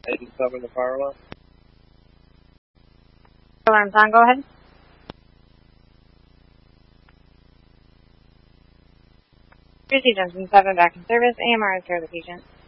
87 to fire alarm. Alarm's on, go ahead. Here's Agent 7 back in service. AMR is here with Agent.